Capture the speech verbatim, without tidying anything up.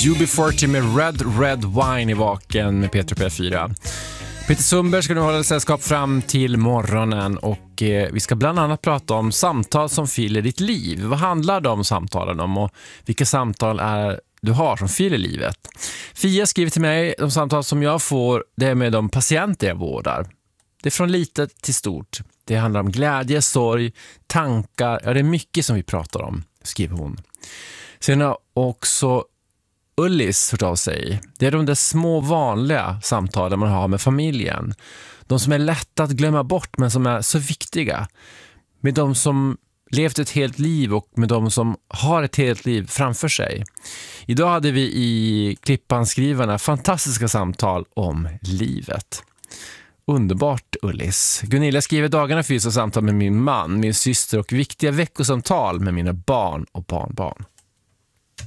U B fyrtio med Red Red Wine i vaken med Peter P fyra. Peter Sundberg ska nu hålla sällskap fram till morgonen och eh, vi ska bland annat prata om samtal som fyller ditt liv. Vad handlar de samtalen om och vilka samtal är du har som fyller livet? Fia skriver till mig, de samtal som jag får, det är med de patienter jag vårdar. Det är från litet till stort. Det handlar om glädje, sorg, tankar. Ja, det är mycket som vi pratar om, skriver hon. Sen har också Ullis hört av sig. Det är de där små vanliga samtalen man har med familjen. De som är lätta att glömma bort men som är så viktiga. Med de som levt ett helt liv och med de som har ett helt liv framför sig. Idag hade vi i Klippanskrivarna fantastiska samtal om livet. Underbart, Ullis. Gunilla skriver dagarna fys och samtal med min man, min syster och viktiga veckosamtal med mina barn och barnbarn.